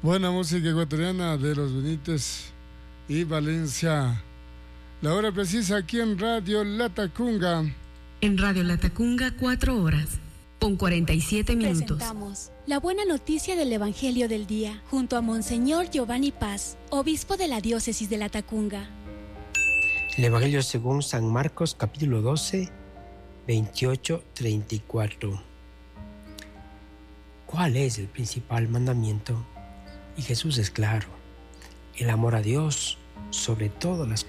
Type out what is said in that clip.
Buena música ecuatoriana de Los Benítez y Valencia. La hora precisa aquí en Radio Latacunga. En Radio Latacunga, 4 horas, con 47 minutos. Presentamos la buena noticia del Evangelio del Día, junto a Monseñor Giovanni Paz, obispo de la diócesis de Latacunga. El Evangelio según San Marcos, capítulo 12, 28-34. ¿Cuál es el principal mandamiento? Y Jesús es claro: el amor a Dios sobre todas las